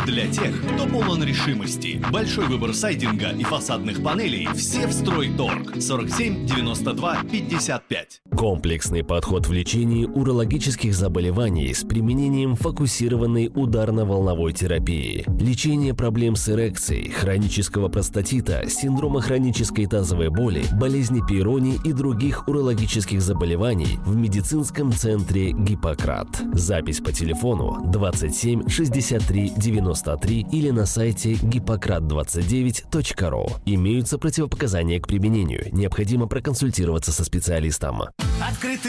Для тех, кто полон решимости. Большой выбор сайдинга и фасадных панелей. Все в Стройторг. 47 92 55. Комплексный подход в лечении урологических заболеваний с применением фокусированной ударно-волновой терапии. Лечение проблем с эрекцией, хронического простатита, синдрома хронической тазовой боли, болезни Пейрони и других урологических заболеваний в медицинском центре «Гиппократ». Запись по телефону 27 63 93 или на сайте hippocrat29.ru. Имеются противопоказания к применению. Необходимо проконсультироваться со специалистом. Открытый